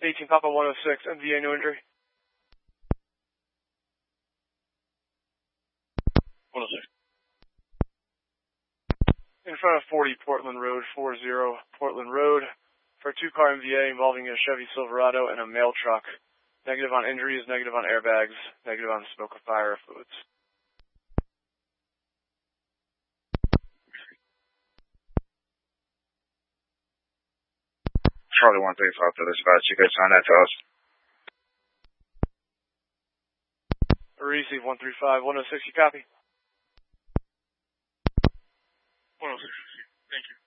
18 Papa 106, MVA, no injury. 106. In front of 40 Portland Road, 40 Portland Road, for a two-car MVA involving a Chevy Silverado and a mail truck. Negative on injuries, negative on airbags, negative on smoke of fire or fluids. Charlie 135 to dispatch. You guys sign that to us. Receive 135, 106, you copy? 106. Thank you.